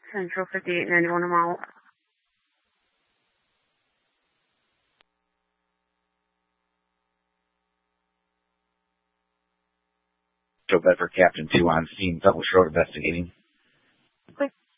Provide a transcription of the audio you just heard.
Central 5891 a mile. Joe Bedford, Captain 2 on scene, double short investigating. Quick